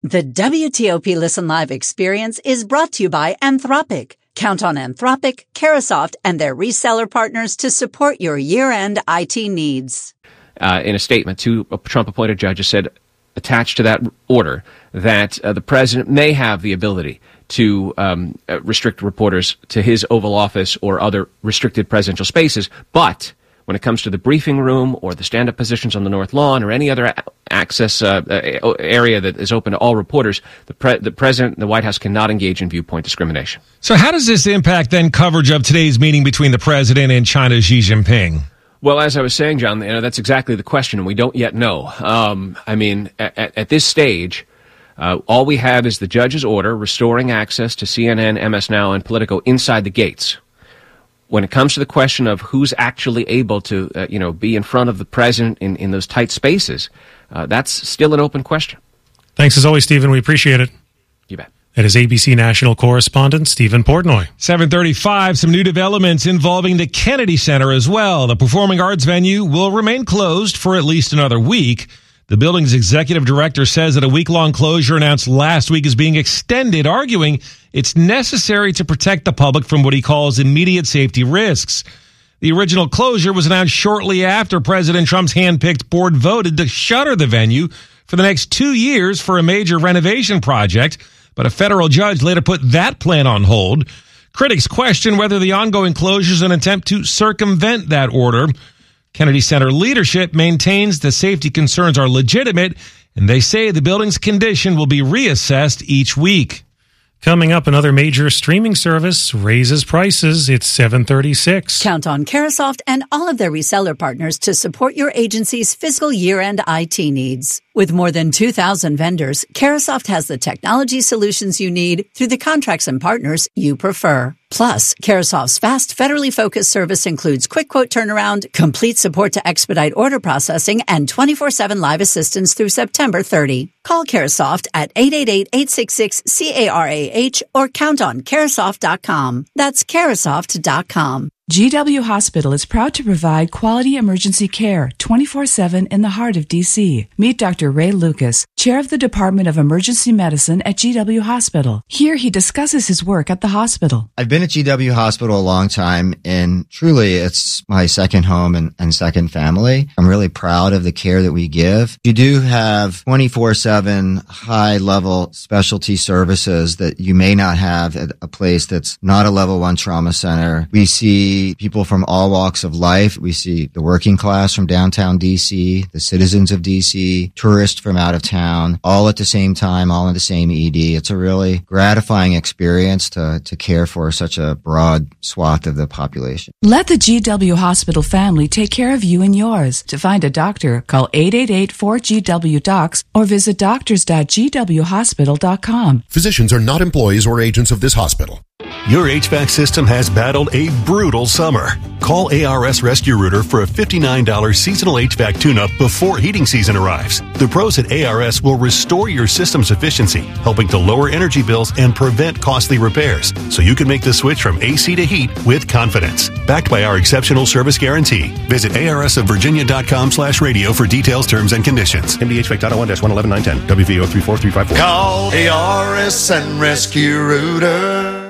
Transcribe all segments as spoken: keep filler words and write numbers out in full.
The W T O P Listen Live experience is brought to you by Anthropic. Count on Anthropic, Carahsoft, and their reseller partners to support your year-end I T needs. Uh, in a statement, two Trump-appointed judges said, attached to that order, that uh, the president may have the ability to um, uh, restrict reporters to his Oval Office or other restricted presidential spaces, but when it comes to the briefing room or the stand-up positions on the North Lawn or any other a- access uh, uh, area that is open to all reporters, the, pre- the president and the White House cannot engage in viewpoint discrimination. So how does this impact then coverage of today's meeting between the president and China's Xi Jinping? Well, as I was saying, John, you know, that's exactly the question, and we don't yet know. Um, I mean, at, at this stage, uh, all we have is the judge's order restoring access to C N N, M S Now, and Politico inside the gates. When it comes to the question of who's actually able to, uh, you know, be in front of the president in, in those tight spaces, uh, that's still an open question. Thanks as always, Stephen. We appreciate it. You bet. That is A B C national correspondent Stephen Portnoy. seven thirty-five, some new developments involving the Kennedy Center as well. The performing arts venue will remain closed for at least another week. The building's executive director says that a week-long closure announced last week is being extended, arguing it's necessary to protect the public from what he calls immediate safety risks. The original closure was announced shortly after President Trump's hand-picked board voted to shutter the venue for the next two years for a major renovation project, but a federal judge later put that plan on hold. Critics question whether the ongoing closure is an attempt to circumvent that order. Kennedy Center leadership maintains the safety concerns are legitimate, and they say the building's condition will be reassessed each week. Coming up, another major streaming service raises prices. It's seven thirty-six. Count on Carahsoft and all of their reseller partners to support your agency's fiscal year-end I T needs. With more than two thousand vendors, Carahsoft has the technology solutions you need through the contracts and partners you prefer. Plus, Carasoft's fast, federally focused service includes quick quote turnaround, complete support to expedite order processing, and twenty-four seven live assistance through September thirtieth. Call Carasoft at eight eight eight, eight six six, C A R A H or count on Carasoft dot com. That's Carasoft dot com. G W Hospital is proud to provide quality emergency care twenty-four seven in the heart of D C. Meet Doctor Ray Lucas, chair of the Department of Emergency Medicine at G W Hospital. Here he discusses his work at the hospital. I've been at G W Hospital a long time, and truly it's my second home and, and second family. I'm really proud of the care that we give. You do have twenty-four seven high-level specialty services that you may not have at a place that's not a level one trauma center. We see people from all walks of life. We see the working class from downtown D C, the citizens of D C, tourists from out of town, all at the same time, all in the same E D. It's a really gratifying experience to, to care for such a broad swath of the population. Let the G W Hospital family take care of you and yours. To find a doctor, call eight eight eight, four G W, D O C S or visit doctors dot g w hospital dot com. Physicians are not employees or agents of this hospital. Your H V A C system has battled a brutal summer. Call A R S Rescue Rooter for a fifty-nine dollars seasonal H V A C tune-up before heating season arrives. The pros at A R S will restore your system's efficiency, helping to lower energy bills and prevent costly repairs, so you can make the switch from A C to heat with confidence. Backed by our exceptional service guarantee. Visit A R S of Virginia dot com slash radio for details, terms, and conditions. M D H V A C dot oh one dash one eleven nine ten. W V O three four three five four. Call A R S and Rescue Rooter.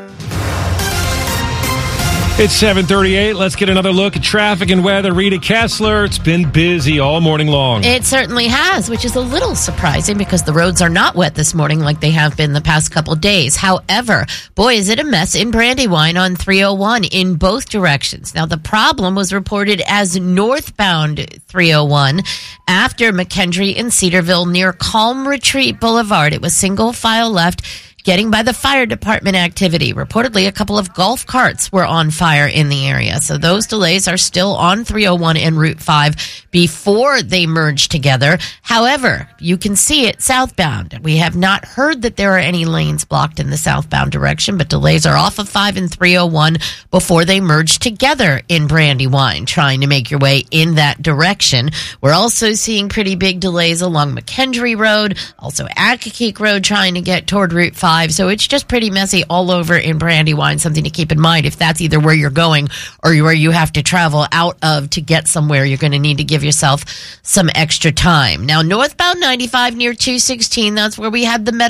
It's seven thirty-eight. Let's get another look at traffic and weather. Rita Kessler, it's been busy all morning long. It certainly has, which is a little surprising because the roads are not wet this morning like they have been the past couple days. However, boy, is it a mess in Brandywine on three oh one in both directions. Now, the problem was reported as northbound three oh one after McKendree and Cedarville near Calm Retreat Boulevard. It was single file left, getting by the fire department activity. Reportedly, a couple of golf carts were on fire in the area. So those delays are still on three oh one and Route five before they merge together. However, you can see it southbound. We have not heard that there are any lanes blocked in the southbound direction, but delays are off of five and three oh one before they merge together in Brandywine, trying to make your way in that direction. We're also seeing pretty big delays along McKendree Road, also Accokeek Road, trying to get toward Route five. So it's just pretty messy all over in Brandywine. Something to keep in mind if that's either where you're going or where you have to travel out of to get somewhere. You're going to need to give yourself some extra time. Now, northbound ninety-five near two sixteen, that's where we had the Met